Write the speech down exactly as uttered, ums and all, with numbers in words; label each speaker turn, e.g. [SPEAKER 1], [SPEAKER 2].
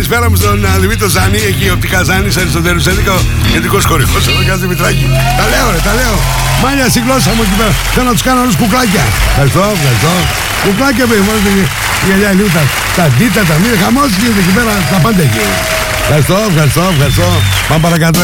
[SPEAKER 1] Καλησπέρα μου στον Δημήτρο Ζάνη, εκεί οπτικά Ζάνης, Αριστοτέλους έντεκα, κεντρικός χορηγός. Εδώ κάνει Δημητράκη. Τα λέω, ρε, τα λέω. Μάλια στη γλώσσα μου εκεί πέρα. Θέλω να τους κάνω όλους κουκλάκια. Ευχαριστώ, ευχαριστώ. Κουκλάκια, παιδί μου, η γυαλιά ηλίου, τα, τα ντύτα, τα μύρα, χαμός γίνεται εκεί πέρα, τα πάντα εκεί. Ευχαριστώ, ευχαριστώ, ευχαριστώ. Πάμε παρακάτω.